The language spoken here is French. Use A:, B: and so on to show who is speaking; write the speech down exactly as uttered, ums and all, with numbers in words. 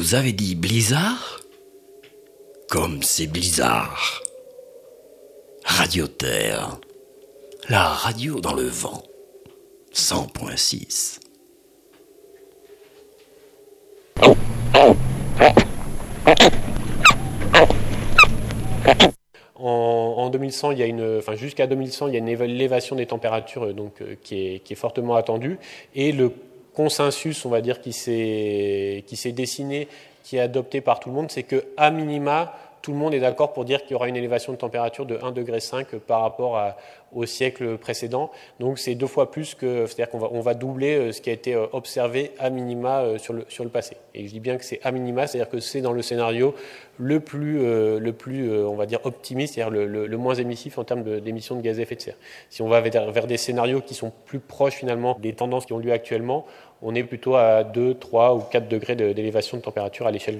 A: vous avez dit blizzard? Comme c'est bizarre. Radio Terre, la radio dans le vent, cent point six.
B: En, en deux mille cent, il y a une, enfin jusqu'à deux mille cent, il y a une élévation des températures donc, euh, qui, est, qui est fortement attendue. Et le consensus, on va dire, qui s'est, qui s'est dessiné, qui est adopté par tout le monde, c'est qu'à minima, tout le monde est d'accord pour dire qu'il y aura une élévation de température de un virgule cinq degré par rapport à, au siècle précédent. Donc c'est deux fois plus que, c'est-à-dire qu'on va, on va doubler ce qui a été observé à minima sur le, sur le passé. Et je dis bien que c'est à minima, c'est-à-dire que c'est dans le scénario le plus, euh, le plus euh, on va dire, optimiste, c'est-à-dire le, le, le moins émissif en termes de, d'émissions de gaz à effet de serre. Si on va vers, vers des scénarios qui sont plus proches finalement des tendances qui ont lieu actuellement, on est plutôt à deux, trois ou quatre degrés de, d'élévation de température à l'échelle